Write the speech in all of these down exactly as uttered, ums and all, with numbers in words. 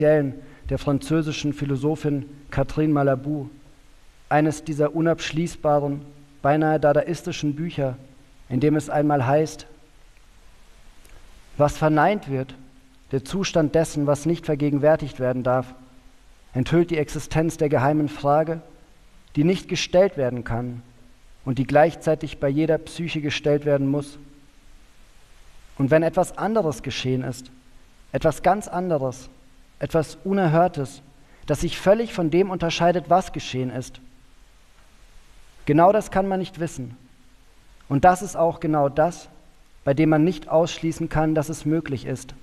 der französischen Philosophin Catherine Malabou, eines dieser unabschließbaren, beinahe dadaistischen Bücher, in dem es einmal heißt: Was verneint wird, der Zustand dessen, was nicht vergegenwärtigt werden darf, enthüllt die Existenz der geheimen Frage, die nicht gestellt werden kann und die gleichzeitig bei jeder Psyche gestellt werden muss. Und wenn etwas anderes geschehen ist, etwas ganz anderes, etwas Unerhörtes, das sich völlig von dem unterscheidet, was geschehen ist, genau das kann man nicht wissen. Und das ist auch genau das, bei dem man nicht ausschließen kann, dass es möglich ist.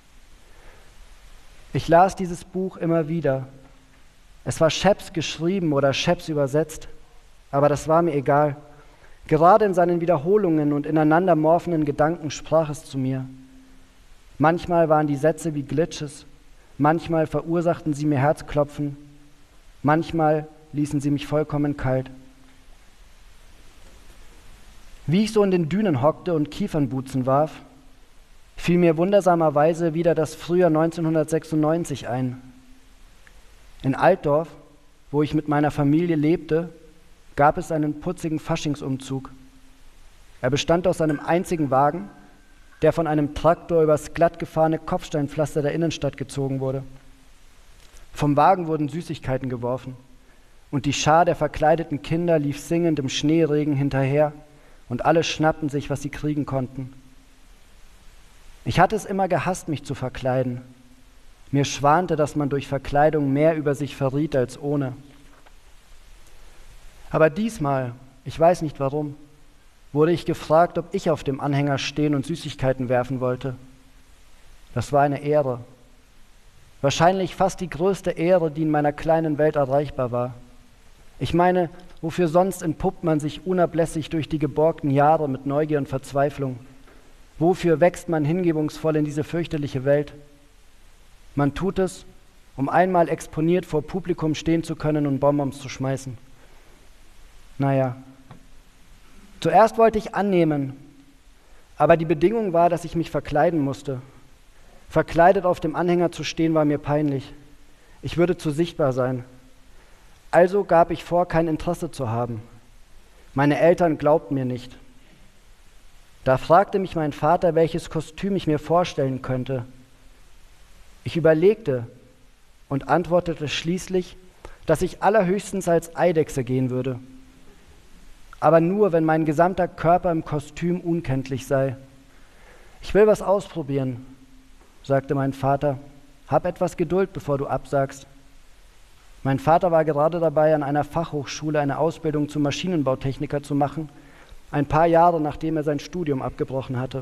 Ich las dieses Buch immer wieder. Es war Scheps geschrieben oder Scheps übersetzt, aber das war mir egal. Gerade in seinen Wiederholungen und ineinander morphenden Gedanken sprach es zu mir. Manchmal waren die Sätze wie Glitches, manchmal verursachten sie mir Herzklopfen, manchmal ließen sie mich vollkommen kalt. Wie ich so in den Dünen hockte und Kiefernbutzen warf, fiel mir wundersamerweise wieder das Frühjahr neunzehnhundertsechsundneunzig ein. In Altdorf, wo ich mit meiner Familie lebte, gab es einen putzigen Faschingsumzug. Er bestand aus einem einzigen Wagen, der von einem Traktor übers glatt gefahrene Kopfsteinpflaster der Innenstadt gezogen wurde. Vom Wagen wurden Süßigkeiten geworfen und die Schar der verkleideten Kinder lief singend im Schneeregen hinterher und alle schnappten sich, was sie kriegen konnten. Ich hatte es immer gehasst, mich zu verkleiden. Mir schwante, dass man durch Verkleidung mehr über sich verriet als ohne. Aber diesmal, ich weiß nicht warum, wurde ich gefragt, ob ich auf dem Anhänger stehen und Süßigkeiten werfen wollte. Das war eine Ehre. Wahrscheinlich fast die größte Ehre, die in meiner kleinen Welt erreichbar war. Ich meine, wofür sonst entpuppt man sich unablässig durch die geborgten Jahre mit Neugier und Verzweiflung? Wofür wächst man hingebungsvoll in diese fürchterliche Welt? Man tut es, um einmal exponiert vor Publikum stehen zu können und Bonbons zu schmeißen. Naja, zuerst wollte ich annehmen, aber die Bedingung war, dass ich mich verkleiden musste. Verkleidet auf dem Anhänger zu stehen, war mir peinlich. Ich würde zu sichtbar sein. Also gab ich vor, kein Interesse zu haben. Meine Eltern glaubten mir nicht. Da fragte mich mein Vater, welches Kostüm ich mir vorstellen könnte. Ich überlegte und antwortete schließlich, dass ich allerhöchstens als Eidechse gehen würde. Aber nur, wenn mein gesamter Körper im Kostüm unkenntlich sei. Ich will was ausprobieren, sagte mein Vater. Hab etwas Geduld, bevor du absagst. Mein Vater war gerade dabei, an einer Fachhochschule eine Ausbildung zum Maschinenbautechniker zu machen, ein paar Jahre nachdem er sein Studium abgebrochen hatte.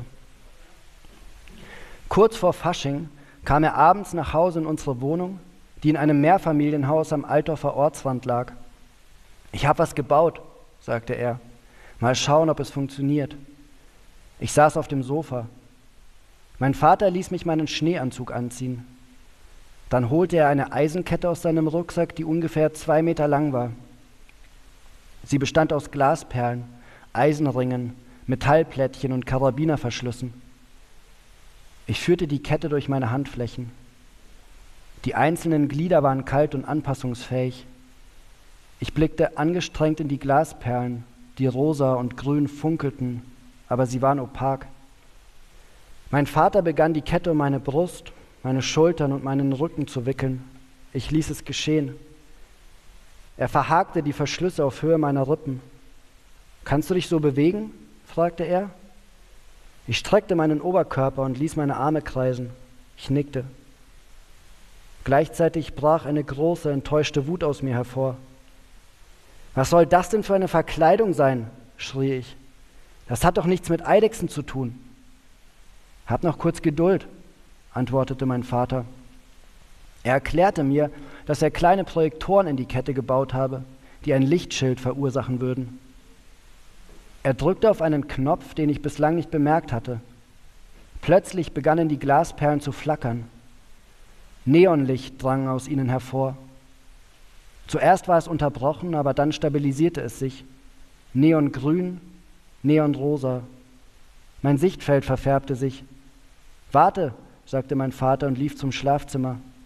Kurz vor Fasching kam er abends nach Hause in unsere Wohnung, die in einem Mehrfamilienhaus am Altdorfer Ortsrand lag. Ich habe was gebaut, sagte er. Mal schauen, ob es funktioniert. Ich saß auf dem Sofa. Mein Vater ließ mich meinen Schneeanzug anziehen. Dann holte er eine Eisenkette aus seinem Rucksack, die ungefähr zwei Meter lang war. Sie bestand aus Glasperlen, Eisenringen, Metallplättchen und Karabinerverschlüssen. Ich führte die Kette durch meine Handflächen. Die einzelnen Glieder waren kalt und anpassungsfähig. Ich blickte angestrengt in die Glasperlen, die rosa und grün funkelten, aber sie waren opak. Mein Vater begann, die Kette um meine Brust, meine Schultern und meinen Rücken zu wickeln. Ich ließ es geschehen. Er verhakte die Verschlüsse auf Höhe meiner Rippen. »Kannst du dich so bewegen?« fragte er. Ich streckte meinen Oberkörper und ließ meine Arme kreisen. Ich nickte. Gleichzeitig brach eine große, enttäuschte Wut aus mir hervor. »Was soll das denn für eine Verkleidung sein?« schrie ich. »Das hat doch nichts mit Eidechsen zu tun.« »Hab noch kurz Geduld«, antwortete mein Vater. Er erklärte mir, dass er kleine Projektoren in die Kette gebaut habe, die ein Lichtschild verursachen würden. Er drückte auf einen Knopf, den ich bislang nicht bemerkt hatte. Plötzlich begannen die Glasperlen zu flackern. Neonlicht drang aus ihnen hervor. Zuerst war es unterbrochen, aber dann stabilisierte es sich. Neongrün, neonrosa. Mein Sichtfeld verfärbte sich. »Warte«, sagte mein Vater und lief zum Schlafzimmer.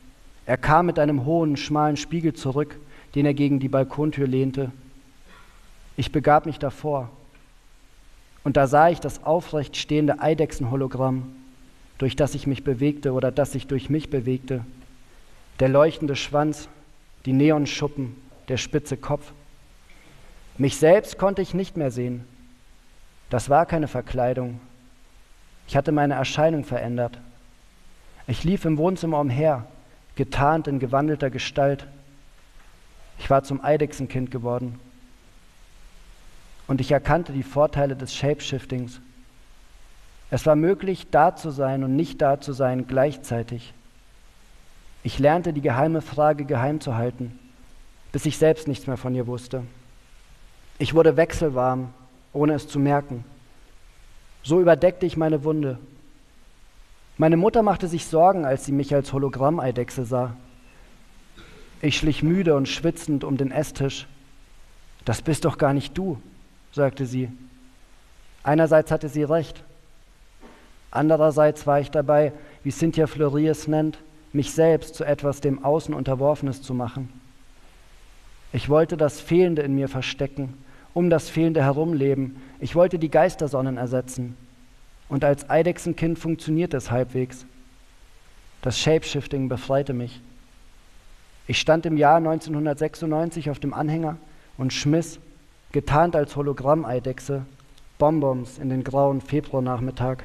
Er kam mit einem hohen, schmalen Spiegel zurück, den er gegen die Balkontür lehnte. Ich begab mich davor, und da sah ich das aufrecht stehende Eidechsenhologramm, durch das ich mich bewegte oder das sich durch mich bewegte. Der leuchtende Schwanz, die Neonschuppen, der spitze Kopf. Mich selbst konnte ich nicht mehr sehen. Das war keine Verkleidung. Ich hatte meine Erscheinung verändert. Ich lief im Wohnzimmer umher, getarnt in gewandelter Gestalt. Ich war zum Eidechsenkind geworden. Und ich erkannte die Vorteile des Shapeshiftings. Es war möglich, da zu sein und nicht da zu sein gleichzeitig. Ich lernte, die geheime Frage geheim zu halten, bis ich selbst nichts mehr von ihr wusste. Ich wurde wechselwarm, ohne es zu merken. So überdeckte ich meine Wunde. Meine Mutter machte sich Sorgen, als sie mich als Hologramm-Eidechse sah. Ich schlich müde und schwitzend um den Esstisch. »Das bist doch gar nicht du«, sagte sie. Einerseits hatte sie recht. Andererseits war ich dabei, wie Cynthia Fleury es nennt, mich selbst zu etwas dem Außen Unterworfenes zu machen. Ich wollte das Fehlende in mir verstecken, um das Fehlende herumleben. Ich wollte die Geistersonnen ersetzen. Und als Eidechsenkind funktionierte es halbwegs. Das Shapeshifting befreite mich. Ich stand im Jahr neunzehnhundertsechsundneunzig auf dem Anhänger und schmiss, getarnt als Hologramm-Eidechse, Bonbons in den grauen Februarnachmittag.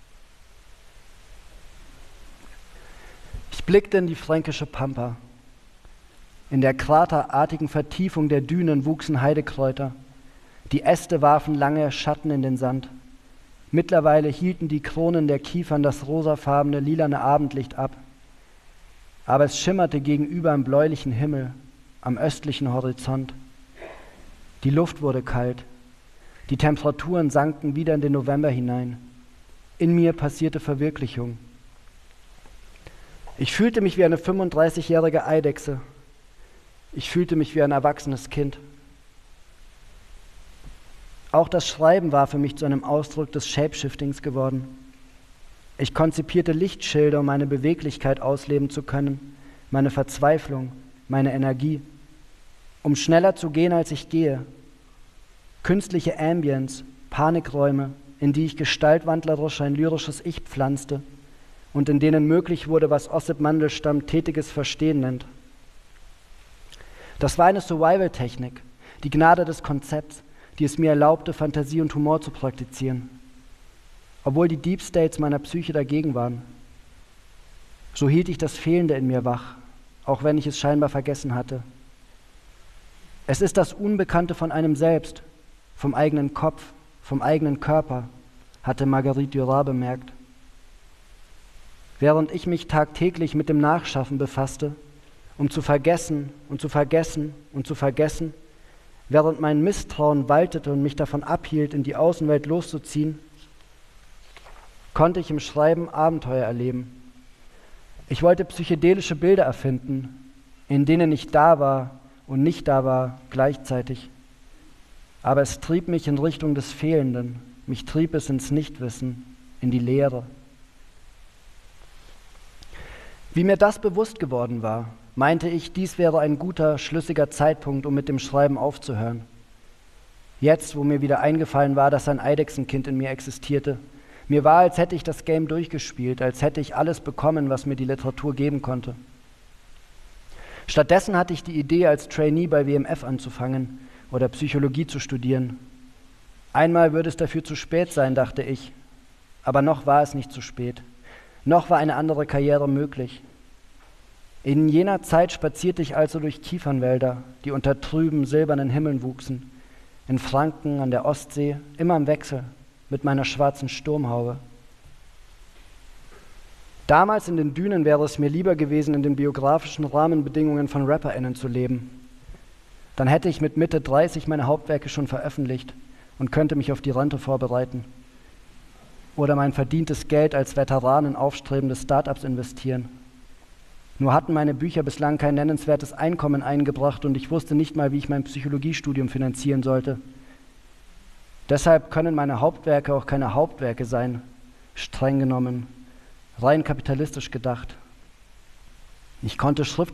Ich blickte in die fränkische Pampa. In der kraterartigen Vertiefung der Dünen wuchsen Heidekräuter. Die Äste warfen lange Schatten in den Sand. Mittlerweile hielten die Kronen der Kiefern das rosafarbene, lilane Abendlicht ab. Aber es schimmerte gegenüber im bläulichen Himmel, am östlichen Horizont. Die Luft wurde kalt. Die Temperaturen sanken wieder in den November hinein. In mir passierte Verwirklichung. Ich fühlte mich wie eine fünfunddreißigjährige Eidechse. Ich fühlte mich wie ein erwachsenes Kind. Auch das Schreiben war für mich zu einem Ausdruck des Shapeshiftings geworden. Ich konzipierte Lichtschilder, um meine Beweglichkeit ausleben zu können, meine Verzweiflung, meine Energie, um schneller zu gehen, als ich gehe. Künstliche Ambience, Panikräume, in die ich gestaltwandlerisch ein lyrisches Ich pflanzte und in denen möglich wurde, was Ossip Mandelstam tätiges Verstehen nennt. Das war eine Survival-Technik, die Gnade des Konzepts, die es mir erlaubte, Fantasie und Humor zu praktizieren, obwohl die Deep States meiner Psyche dagegen waren. So hielt ich das Fehlende in mir wach, auch wenn ich es scheinbar vergessen hatte. Es ist das Unbekannte von einem selbst, vom eigenen Kopf, vom eigenen Körper, hatte Marguerite Duras bemerkt. Während ich mich tagtäglich mit dem Nachschaffen befasste, um zu vergessen und zu vergessen und zu vergessen, während mein Misstrauen waltete und mich davon abhielt, in die Außenwelt loszuziehen, konnte ich im Schreiben Abenteuer erleben. Ich wollte psychedelische Bilder erfinden, in denen ich da war und nicht da war gleichzeitig. Aber es trieb mich in Richtung des Fehlenden, mich trieb es ins Nichtwissen, in die Leere. Wie mir das bewusst geworden war, meinte ich, dies wäre ein guter, schlüssiger Zeitpunkt, um mit dem Schreiben aufzuhören. Jetzt, wo mir wieder eingefallen war, dass ein Eidechsenkind in mir existierte, mir war, als hätte ich das Game durchgespielt, als hätte ich alles bekommen, was mir die Literatur geben konnte. Stattdessen hatte ich die Idee, als Trainee bei W M F anzufangen oder Psychologie zu studieren. Einmal würde es dafür zu spät sein, dachte ich, aber noch war es nicht zu spät. Noch war eine andere Karriere möglich. In jener Zeit spazierte ich also durch Kiefernwälder, die unter trüben, silbernen Himmeln wuchsen, in Franken, an der Ostsee, immer im Wechsel, mit meiner schwarzen Sturmhaube. Damals in den Dünen wäre es mir lieber gewesen, in den biografischen Rahmenbedingungen von RapperInnen zu leben. Dann hätte ich mit Mitte dreißig meine Hauptwerke schon veröffentlicht und könnte mich auf die Rente vorbereiten. Oder mein verdientes Geld als Veteran in aufstrebende Startups investieren. Nur hatten meine Bücher bislang kein nennenswertes Einkommen eingebracht und ich wusste nicht mal, wie ich mein Psychologiestudium finanzieren sollte. Deshalb können meine Hauptwerke auch keine Hauptwerke sein, streng genommen, rein kapitalistisch gedacht. Ich konnte Schrift